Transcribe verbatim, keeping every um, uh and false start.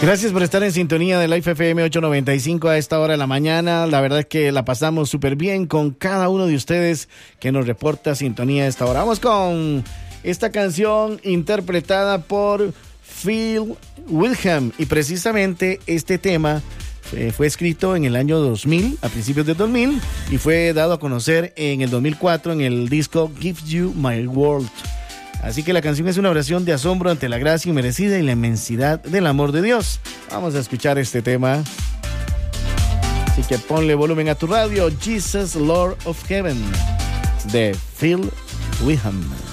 Gracias por estar en sintonía de Life F M ochocientos noventa y cinco a esta hora de la mañana. La verdad es que la pasamos súper bien con cada uno de ustedes que nos reporta sintonía a esta hora. Vamos con esta canción interpretada por Phil Wickham. Y precisamente este tema eh, fue escrito en el año dos mil, a principios de dos mil, y fue dado a conocer en el dos mil cuatro en el disco Give You My World. Así que la canción es una oración de asombro ante la gracia inmerecida y la inmensidad del amor de Dios. Vamos a escuchar este tema. Así que ponle volumen a tu radio. Jesus, Lord of Heaven, de Phil Wickham.